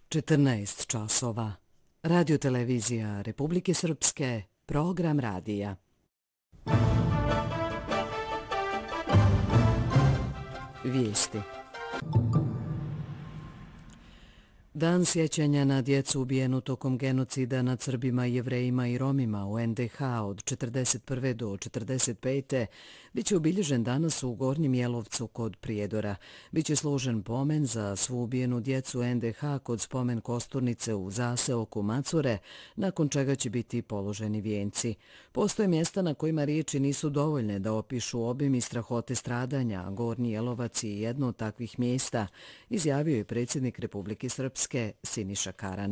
14 časova. Radio-televizija Republike Srpske, program radija. Vijesti. Dan sjećanja na djecu ubijenu tokom genocida nad Srbima, Jevrejima i Romima u NDH od 1941. do 1945. biće obilježen danas u Gornjem Jelovcu kod Prijedora. Biće složen pomen za svu ubijenu djecu NDH kod spomen kosturnice u zaseoku Macure, nakon čega će biti položeni vijenci. Postoje mjesta na kojima riječi nisu dovoljne da opišu obim i strahote stradanja, a Gornji Jelovac je jedno od takvih mjesta, izjavio je predsjednik Republike Srpske Siniša Karan.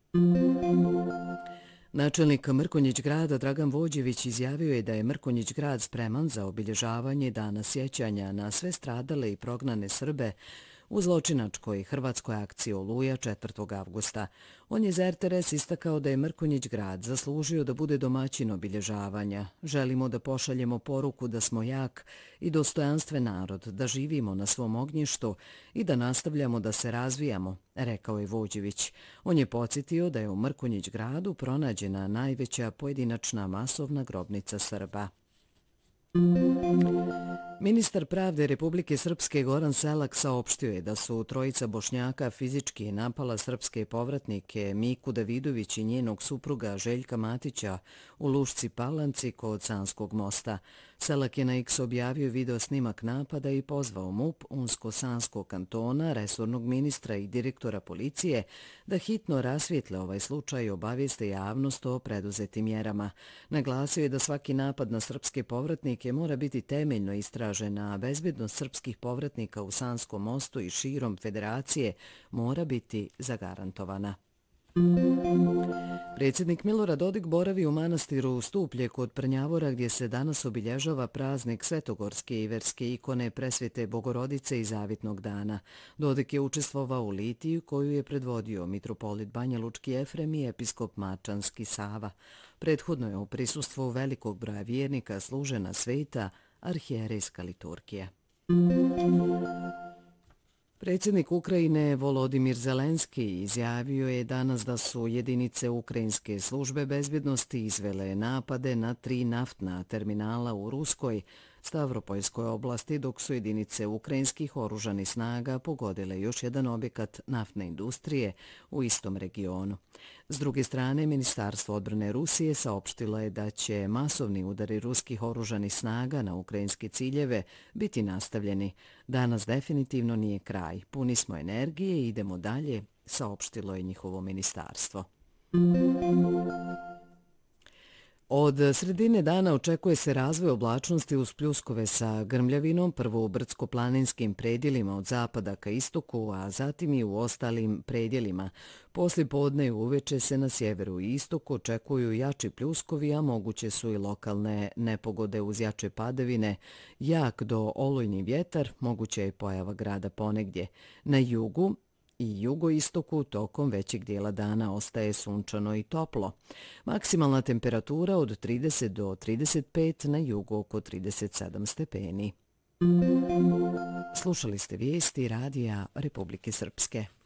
Načelnik Mrkonjić grada Dragan Vođević izjavio je da je Mrkonjić grad spreman za obilježavanje dana sjećanja na sve stradale i prognane Srbe u zločinačkoj hrvatskoj akciji Oluja 4. avgusta. On je za RTS istakao da je Mrkonjić grad zaslužio da bude domaćin obilježavanja. Želimo da pošaljemo poruku da smo jak i dostojanstven narod, da živimo na svom ognjištu i da nastavljamo da se razvijamo, rekao je Vođević. On je podsjetio da je u Mrkonjić gradu pronađena najveća pojedinačna masovna grobnica Srba. Ministar pravde Republike Srpske Goran Selak saopštio je da su trojica Bošnjaka fizički napala srpske povratnike Miku Davidović i njenog supruga Željka Matića u Lušci Palanci kod Sanskog mosta. Selak je na X objavio video snimak napada i pozvao MUP Unsko-Sanskog kantona, resornog ministra i direktora policije da hitno rasvijetle ovaj slučaj i obavijeste javnost o preduzetim mjerama. Naglasio je da svaki napad na srpske povratnike mora biti temeljno istražen, a bezbednost srpskih povratnika u Sanskom mostu i širom federacije mora biti zagarantovana. Predsjednik Milorad Dodik boravi u manastiru Stuplje kod Prnjavora gdje se danas obilježava praznik svetogorske i verske ikone Presvete Bogorodice i Zavitnog dana. Dodik je učestvovao u litiji koju je predvodio mitropolit Banjalučki Efrem i episkop Mačanski Sava. Prethodno je u prisustvu velikog broja vjernika služena sveta arhijerejska liturgija. Predsjednik Ukrajine Volodimir Zelenski izjavio je danas da su jedinice ukrajinske službe bezbjednosti izvele napade na 3 naftna terminala u Ruskoj, Stavropojskoj oblasti, dok su jedinice ukrajinskih oružanih snaga pogodile još jedan objekat naftne industrije u istom regionu. S druge strane, Ministarstvo odbrane Rusije saopštilo je da će masovni udari ruskih oružanih snaga na ukrajinske ciljeve biti nastavljeni. Danas definitivno nije kraj. Puni smo energije i idemo dalje, saopštilo je njihovo ministarstvo. Od sredine dana očekuje se razvoj oblačnosti uz pljuskove sa grmljavinom, prvo u brdsko-planinskim predjelima od zapada ka istoku, a zatim i u ostalim predjelima. Poslije podne i uveče se na sjeveru i istoku očekuju jači pljuskovi, a moguće su i lokalne nepogode uz jače padavine, jak do olujni vjetar, moguće je pojava grada ponegdje. Na jugu i jugoistoku tokom većeg dijela dana ostaje sunčano i toplo. Maksimalna temperatura od 30 do 35, na jugu oko 37 stepeni. Slušali ste vijesti Radija Republike Srpske.